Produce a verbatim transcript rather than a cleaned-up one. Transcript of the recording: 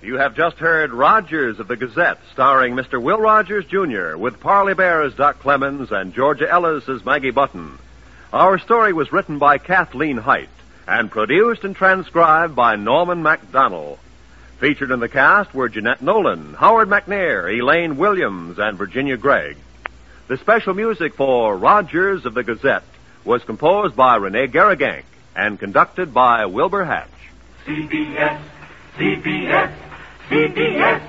You have just heard Rogers of the Gazette, starring Mister Will Rogers, Junior, with Parley Bear as Doc Clemens and Georgia Ellis as Maggie Button. Our story was written by Kathleen Height and produced and transcribed by Norman MacDonald. Featured in the cast were Jeanette Nolan, Howard McNair, Elaine Williams, and Virginia Gregg. The special music for Rogers of the Gazette was composed by Rene Garrigank and conducted by Wilbur Hatch. C B S, C B S, C B S